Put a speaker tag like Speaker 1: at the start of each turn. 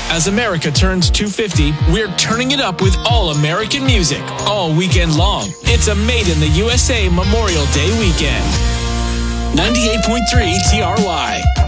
Speaker 1: As America turns 250, we're turning it up with all American music, all weekend long. It's a Made in the USA Memorial Day weekend. 98.3 TRY.